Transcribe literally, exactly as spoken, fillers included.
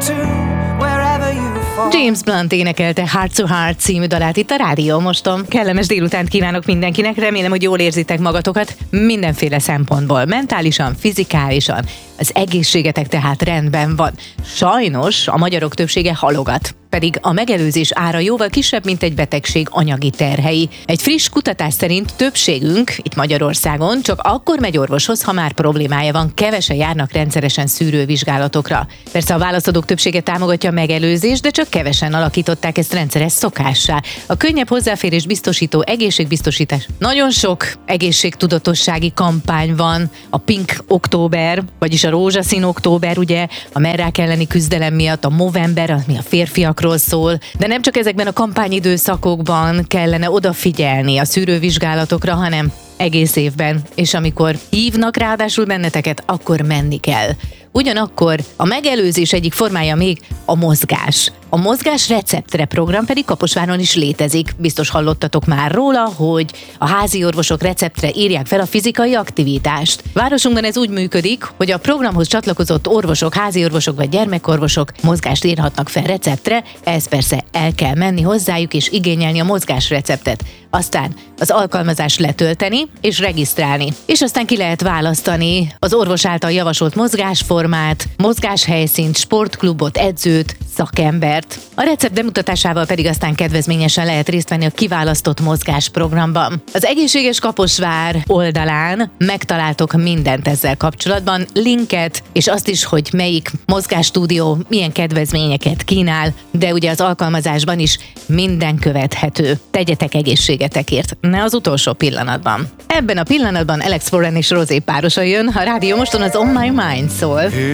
James Blunt énekelte Heart to Heart című dalát itt a Rádió Moston. Kellemes délutánt kívánok mindenkinek, remélem, hogy jól érzitek magatokat mindenféle szempontból, mentálisan, fizikálisan. Az egészségetek tehát rendben van. Sajnos a magyarok többsége halogat, pedig a megelőzés ára jóval kisebb, mint egy betegség anyagi terhei. Egy friss kutatás szerint többségünk itt Magyarországon csak akkor megy orvoshoz, ha már problémája van, kevesen járnak rendszeresen szűrővizsgálatokra. Persze a válaszadók többsége támogatja a megelőzést, de csak kevesen alakították ezt rendszeres szokássá. A könnyebb hozzáférés biztosító egészségbiztosítás. Nagyon sok egészségtudatossági kampány van, a Pink Október, vagyis a rózsaszín október, ugye, a merrák elleni küzdelem miatt, a Movember, ami a férfiakról szól, de nem csak ezekben a kampányidőszakokban kellene odafigyelni a szűrővizsgálatokra, hanem egész évben, és amikor hívnak ráadásul benneteket, akkor menni kell. Ugyanakkor a megelőzés egyik formája még a mozgás. A mozgás receptre program pedig Kaposváron is létezik. Biztos hallottatok már róla, hogy a házi orvosok receptre írják fel a fizikai aktivitást. Városunkban ez úgy működik, hogy a programhoz csatlakozott orvosok, házi orvosok vagy gyermekorvosok mozgást írhatnak fel receptre, ez persze el kell menni hozzájuk és igényelni a mozgás receptet. Aztán az alkalmazást letölteni és regisztrálni. És aztán ki lehet választani az orvos által javasolt mozgásformát, mozgáshelyszínt, sportklubot, edzőt, szakembert. A recept bemutatásával pedig aztán kedvezményesen lehet részt venni a kiválasztott mozgásprogramban. Az Egészséges Kaposvár oldalán megtaláltok mindent ezzel kapcsolatban, linket, és azt is, hogy melyik mozgásstúdió milyen kedvezményeket kínál, de ugye az alkalmazásban is minden követhető. Tegyetek egészségetekért, ne az utolsó pillanatban. Ebben a pillanatban Alex Warren és Rosé párosa jön, a Rádió Moston az On My Mind szól.